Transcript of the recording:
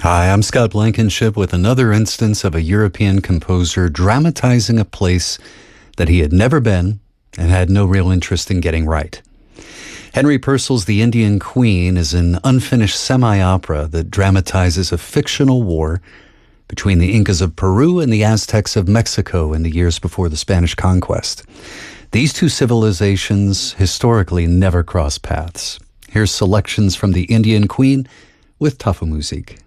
Hi, I'm Scott Blankenship with another instance of a European composer dramatizing a place that he had never been and had no real interest in getting right. Henry Purcell's The Indian Queen is an unfinished semi-opera that dramatizes a fictional war between the Incas of Peru and the Aztecs of Mexico in the years before the Spanish conquest. These two civilizations historically never crossed paths. Here's selections from The Indian Queen with Tafa Muzik.